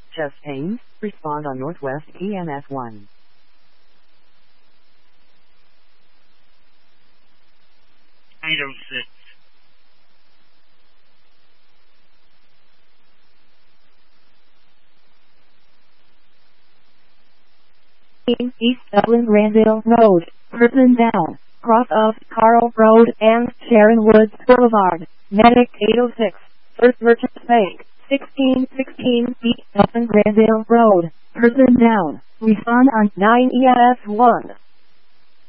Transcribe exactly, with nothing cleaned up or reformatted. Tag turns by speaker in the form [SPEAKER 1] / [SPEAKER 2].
[SPEAKER 1] Chest pain, respond on Northwest E M S one.
[SPEAKER 2] Item six.
[SPEAKER 3] East Dublin Granville Road, Person down, cross of Carl Road and Sharon Woods Boulevard, Medic eight oh six, First Merchants Bank, sixteen sixteen East Dublin Granville Road, Person down, respond on nine E M S one.